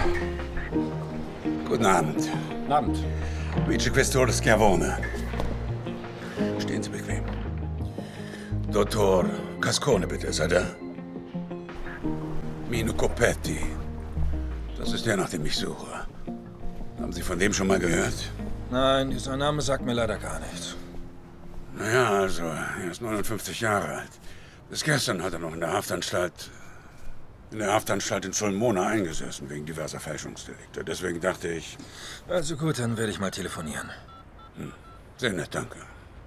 Guten Abend. Guten Abend. Vicequestore Schiavone. Stehen Sie bequem. Dottor Cascone, bitte, ist er da? Mino Coppetti. Das ist der, nach dem ich suche. Haben Sie von dem schon mal gehört? Nein, dieser Name sagt mir leider gar nichts. Naja, also, er ist 59 Jahre alt. Bis gestern hat er noch in der Haftanstalt in Sulmona eingesessen, wegen diverser Fälschungsdelikte. Deswegen dachte ich... Also gut, dann werde ich mal telefonieren. Sehr nett, danke.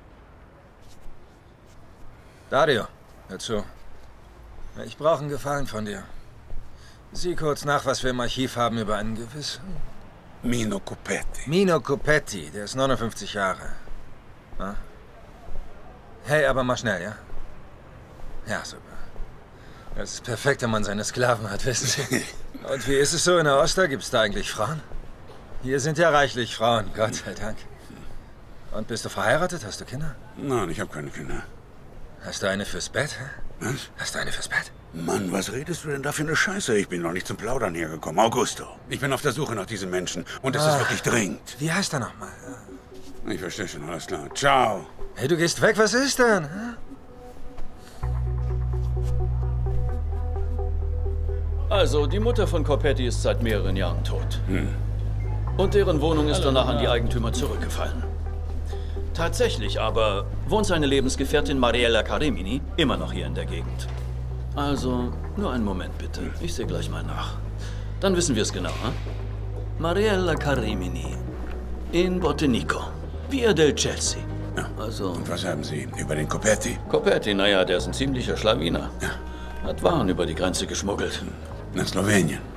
Dario, hör zu. Ich brauche einen Gefallen von dir. Sieh kurz nach, was wir im Archiv haben über einen gewissen... Mino Coppetti. Mino Coppetti, der ist 59 Jahre. Na? Hey, aber mach schnell, ja? Ja, super. Das ist perfekt, wenn man seine Sklaven hat, wissen Sie. Und wie ist es so in der Oster? Gibt's da eigentlich Frauen? Hier sind ja reichlich Frauen, Gott sei Dank. Und bist du verheiratet? Hast du Kinder? Nein, ich habe keine Kinder. Hast du eine fürs Bett? Was? Hast du eine fürs Bett? Mann, was redest du denn da für eine Scheiße? Ich bin noch nicht zum Plaudern hergekommen. Augusto, ich bin auf der Suche nach diesem Menschen. Und es ist wirklich dringend. Wie heißt er nochmal? Ich verstehe schon, alles klar. Ciao. Hey, du gehst weg, was ist denn? Also, die Mutter von Coppetti ist seit mehreren Jahren tot. Und deren Wohnung ist danach an die Eigentümer zurückgefallen. Tatsächlich aber wohnt seine Lebensgefährtin Mariella Caremini immer noch hier in der Gegend. Also, nur einen Moment bitte. Ich sehe gleich mal nach. Dann wissen wir es genau, hm? Mariella Caremini in Bottenico, Via del Chelsea. Ja. Also... Und was haben Sie über den Coppetti? Coppetti, naja, der ist ein ziemlicher Schlawiner. Ja. Hat Waren über die Grenze geschmuggelt. Nach Slowenien.